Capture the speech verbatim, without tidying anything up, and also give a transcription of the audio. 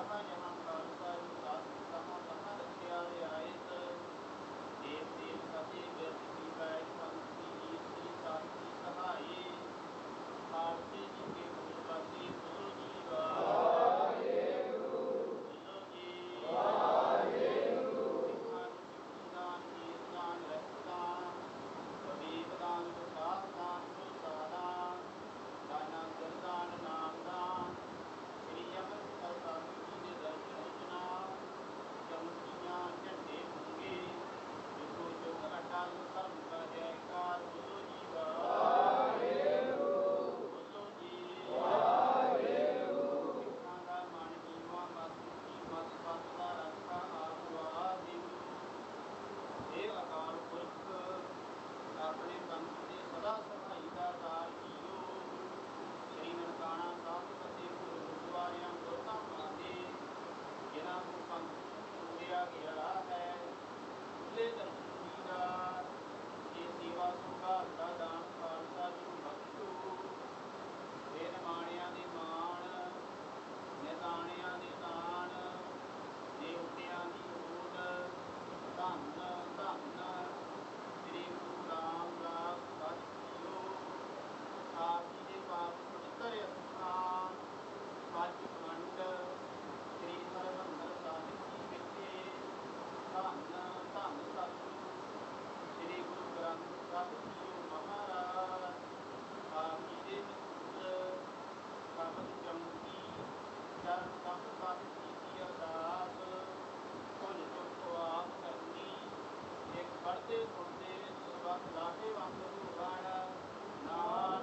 जहाँ जहाँ खालसा विकास तहाँ तहाँ रखिया रियायत देव देव सते व्यर्थ की बैठ पंथ की रीत की शांति सहाये खालसे जी के बोल बाते बोलो जी वाहेगुरु बोलो जी वाहेगुरु सिखां नूं सिੱਖੀ दान कीस दान रहत दान विवेक दान विकास दान भरोसा दान दाना सिर दान नाम दान श्री ਅੰਮ੍ਰਿਤਸਰ ਸਾਹਿਬ ਜੀ ਦੇ ਦਰਸ਼ਨ ਇਸ਼ਨਾਨ ਚਮਕੀਆਂ ਝੰਡੇ ਹੋਣਗੇ ਜੁਗੋ ਜੁਗ ਅਟਲ ਧਰਮ ਦਾ ਜੈਕਾਰ ਬੋਲੋ ਜੀ ਵਾਹਿਗੁਰੂ ਬੋਲੋ ਜੀ ਵਾਹਿਗੁਰੂ ਸਿੱਖਾਂ ਦਾ ਮਨ ਜੀਵਾ ਮਤ ਜੀ ਮਤ ਪਤ ਦਾ ਰੱਖਾ ਆਪ ਵਾਹਿਗੁਰੂ ਇਹ ਅਕਾਲ ਪੁਰਖ ਆਪਣੇ ਪੰਥ ਦੇ ਸਦਾ ਸਹਾਈ ਦਾ ਦਾਲ ਜੀਓ श्री ननकाना साहिब फतेहपुर गुरुद्वारियां गुरधामां दे जिन्हां नूं पंथ जोड़िया गया है खुले दर्शन दीदार ये सेवा संभाल दा दान खालसा जी नूं बख्शो हे निमाणियां दे मान निताणियां दे तान देवतियां दी होद धन धन श्री गुरु रामदास सच जीओ आप जी के पास पवित्र अस्थान सचखंड श्री हरिमंदिर साहिब जी विखे धन धन सतगुरु श्री गुरु ग्रंथ साहिब जी महाराज आप जी के नसूल शब्द चौंकी चरण सब साहिब जी की अरदास भुल चुक आप करनी एक पढ़ते सुनते सब लाभेवंद होवण नाम